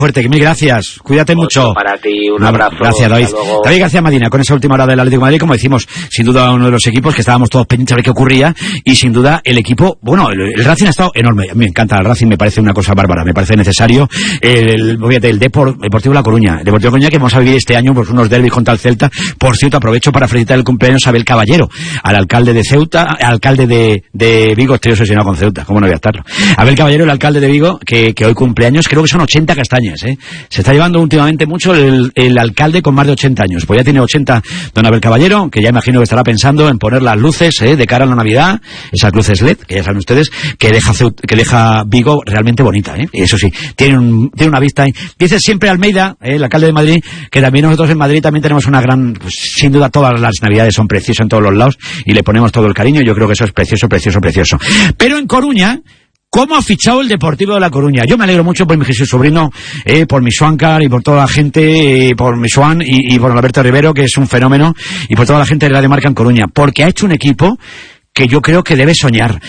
Fuerte, que mil gracias, cuídate mucho. Para ti, un abrazo. Gracias, David. David García Madina, con esa última hora del Atlético de Madrid, como decimos, sin duda uno de los equipos que estábamos todos pendientes a ver qué ocurría, y sin duda el equipo, bueno, el Racing ha estado enorme. A mí me encanta el Racing, me parece una cosa bárbara, me parece necesario. El Deportivo La Coruña, el Deportivo La Coruña que vamos a vivir este año, pues unos derbis contra el Celta. Por cierto, aprovecho para felicitar el cumpleaños a Abel Caballero, al alcalde de Ceuta, alcalde de Vigo. Estoy obsesionado con Ceuta, cómo no voy a estarlo. Abel Caballero, el alcalde de Vigo, que hoy cumpleaños, creo que son 80 castañas, Se está llevando últimamente mucho el alcalde con más de 80 años. Pues ya tiene 80 don Abel Caballero, que ya imagino que estará pensando en poner las luces de cara a la Navidad, esas luces LED, que ya saben ustedes, que deja Vigo realmente bonita, Eso sí, tiene una vista ahí. Dice siempre Almeida, el alcalde de Madrid, que también nosotros en Madrid también tenemos una gran, pues, sin duda todas las Navidades son preciosas en todos los lados y le ponemos todo el cariño. Yo creo que eso es precioso, precioso, precioso. Pero en Coruña, ¿cómo ha fichado el Deportivo de La Coruña? Yo me alegro mucho por mi Jesús sobrino, por mi Suáncar y por toda la gente, por mi Suán y por Alberto Rivero, que es un fenómeno, y por toda la gente de la Demarca en Coruña, porque ha hecho un equipo que yo creo que debe soñar.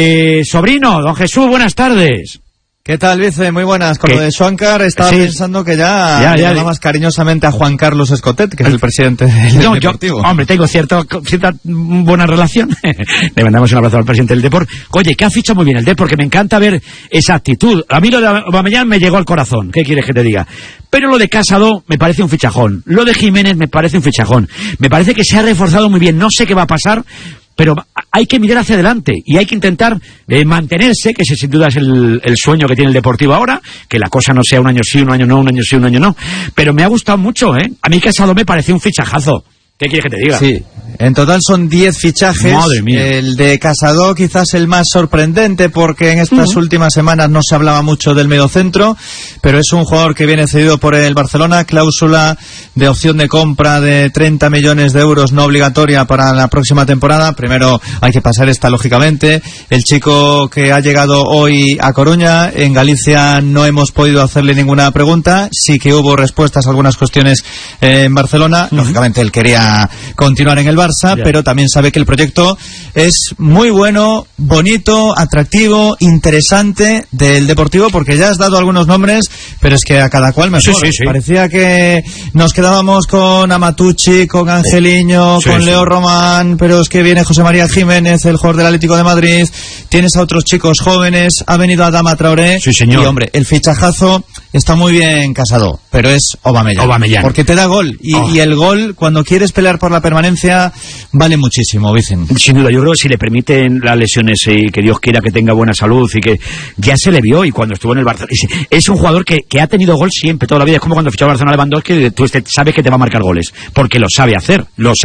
Sobrino, don Jesús, buenas tardes. ¿Qué tal, Vice? Muy buenas. Con lo de Suáncar estaba pensando que ya llamabas cariñosamente a Juan Carlos Escotet, que es el presidente del Deportivo. Hombre, tengo cierta buena relación. Le mandamos un abrazo al presidente del Depor. Oye, que ha fichado muy bien el Depor, porque me encanta ver esa actitud. A mí lo de Aubameyang me llegó al corazón. ¿Qué quieres que te diga? Pero lo de Casado me parece un fichajón. Lo de Jiménez me parece un fichajón. Me parece que se ha reforzado muy bien. No sé qué va a pasar, pero hay que mirar hacia adelante y hay que intentar mantenerse, que ese sin duda es el sueño que tiene el Deportivo ahora, que la cosa no sea un año sí, un año no, un año sí, un año no. Pero me ha gustado mucho, A mí Casado me parece un fichajazo. ¿Qué quieres que te diga? Sí, en total son 10 fichajes. Madre mía. El de Casado quizás el más sorprendente, porque en estas últimas semanas no se hablaba mucho del mediocentro, pero es un jugador que viene cedido por el Barcelona, cláusula de opción de compra de 30 millones de euros no obligatoria para la próxima temporada. Primero hay que pasar esta, lógicamente. El chico que ha llegado hoy a Coruña, en Galicia no hemos podido hacerle ninguna pregunta, sí que hubo respuestas a algunas cuestiones en Barcelona. Lógicamente él quería continuar en el Barça, pero también sabe que el proyecto es muy bueno, bonito, atractivo, interesante del Deportivo, porque ya has dado algunos nombres, pero es que a cada cual mejor. Sí. Parecía que nos quedábamos con Amatucci, con Angeliño, con Leo Román, pero es que viene José María Jiménez, el jugador del Atlético de Madrid, tienes a otros chicos jóvenes, ha venido Adama Traoré, y hombre, el fichajazo está muy bien Casado, pero es Aubameyang, porque te da gol, y el gol, cuando quieres pelear por la permanencia, vale muchísimo, Vicen. Sin duda, yo creo que si le permiten las lesiones y que Dios quiera que tenga buena salud y que ya se le vio, y cuando estuvo en el Barcelona, es un jugador que ha tenido gol siempre, toda la vida. Es como cuando fichó a Barcelona Lewandowski, tú sabes que te va a marcar goles, porque lo sabe hacer.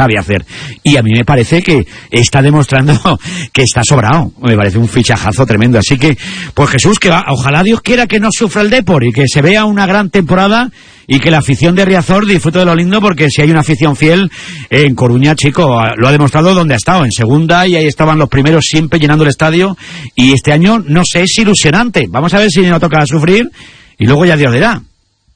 Y a mí me parece que está demostrando que está sobrado. Me parece un fichajazo tremendo. Así que, pues Jesús, ojalá Dios quiera que no sufra el Depor y que se vea una gran temporada y que la afición de Riazor disfrute de lo lindo, porque si hay una afición fiel en Coruña, chico, lo ha demostrado donde ha estado, en segunda, y ahí estaban los primeros siempre llenando el estadio, y este año, no sé, es ilusionante. Vamos a ver si no toca sufrir y luego ya Dios le da.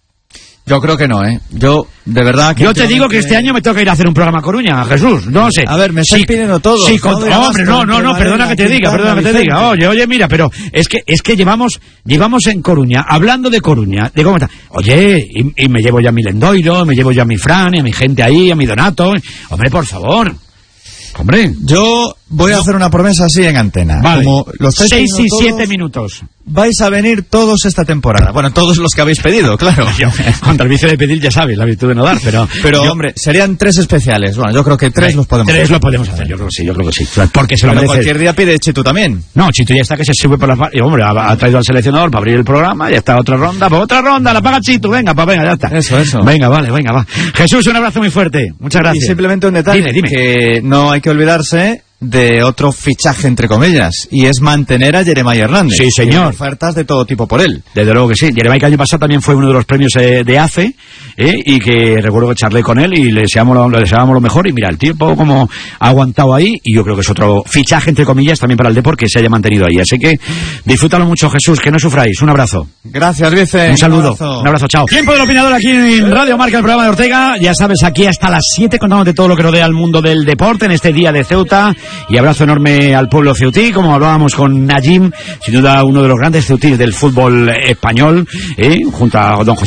Yo creo que no, Yo, de verdad que... Yo te digo que este año me toca ir a hacer un programa a Coruña, Jesús, no sé. A ver, me estáis pidiendo todo. Sí, hombre, no, perdona que te diga. Oye, mira, pero es que llevamos en Coruña, hablando de Coruña, de cómo está. Oye, y me llevo ya a mi Lendoiro, me llevo ya a mi Fran, y a mi gente ahí, a mi Donato. Hombre, por favor. Hombre. Yo voy a hacer una promesa así en antena. Vale. Como los 6 y 7 minutos. Vais a venir todos esta temporada. Bueno, todos los que habéis pedido, claro. Contra el vicio de pedir, ya sabes, la virtud de no dar, pero hombre, serían 3 especiales. Bueno, yo creo que 3 los podemos hacer. 3 lo podemos hacer, yo creo que sí. Porque se lo merece. Cualquier día pide Chitu también. No, Chitu ya está que se sube por las... Y hombre, ha traído al seleccionador para abrir el programa, ya está otra ronda, la paga Chitu, venga, ya está. Eso. Venga, va. Jesús, un abrazo muy fuerte. Muchas gracias. Y simplemente un detalle, dime. Que no hay que olvidarse de otro fichaje entre comillas, y es mantener a Jeremai Hernández. Sí, señor. Hay ofertas de todo tipo por él. Desde luego que sí. Jeremai, que el año pasado también fue uno de los premios de AFE, y que recuerdo que charlé con él y le deseábamos lo mejor, y mira, el tiempo como ha aguantado ahí, y yo creo que es otro fichaje, entre comillas, también para el Depor, que se haya mantenido ahí. Así que disfrútalo mucho, Jesús, que no sufráis. Un abrazo. Gracias, Vice. Un saludo. Un abrazo, chao. Tiempo del opinador aquí en Radio Marca, el programa de Ortega. Ya sabes, aquí hasta las 7 contamos de todo lo que rodea al mundo del deporte en este día de Ceuta. Y abrazo enorme al pueblo ceutí, como hablábamos con Najim, sin duda uno de los grandes ceutís del fútbol español, junto a don José